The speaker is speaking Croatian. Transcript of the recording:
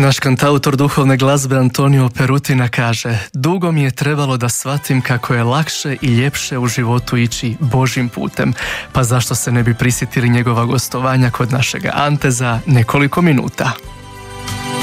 Naš kantautor duhovne glazbe Antonio Perutina kaže: dugo mi je trebalo da shvatim kako je lakše i ljepše u životu ići Božjim putem, pa zašto se ne bi prisjetili njegova gostovanja kod našega Ante za nekoliko minuta.